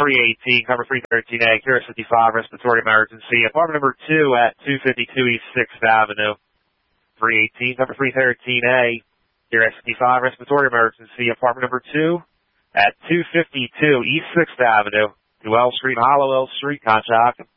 318, cover 313A, QRS 55, respiratory emergency. Apartment number 2 at 252 East 6th Avenue. 318, cover 313A, QRS 55, respiratory emergency. Apartment number 2 at 252 East 6th Avenue, New L Street, Hollow L Street, contact.